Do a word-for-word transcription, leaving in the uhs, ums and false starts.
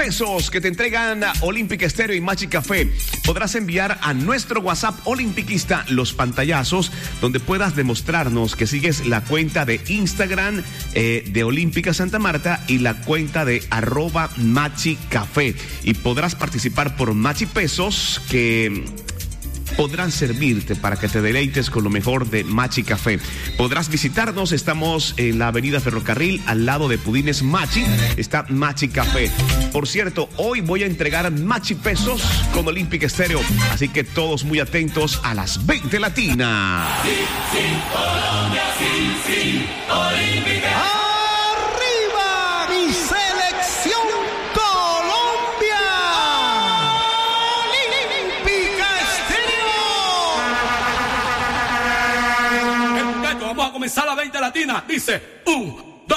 pesos que te entregan Olympic Stereo y Machi Café. Podrás enviar a nuestro WhatsApp Olimpiquista los pantallazos donde puedas demostrarnos que sigues la cuenta de Instagram eh, de Olímpica Santa Marta y la cuenta de arroba Machi Café. Y podrás participar por Machi Pesos que podrán servirte para que te deleites con lo mejor de Machi Café. Podrás visitarnos, estamos en la avenida Ferrocarril, al lado de Pudines Machi, está Machi Café. Por cierto, hoy voy a entregar Machi Pesos con Olympic Stereo, así que todos muy atentos a las veinte Latinas. Sí, sí, Colombia, sí, sí, Olímpica. ¡Arriba mi selección Colombia! Olímpica Estéreo. Vamos a comenzar la veinte Latina. Dice, un